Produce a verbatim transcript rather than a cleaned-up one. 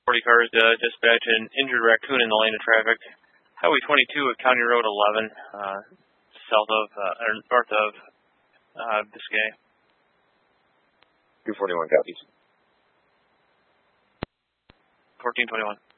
forty cars to dispatch an injured raccoon in the lane of traffic. Highway twenty-two at County Road eleven, uh, south of, uh, or north of, uh, Biscay. two forty-one copies. fourteen twenty-one.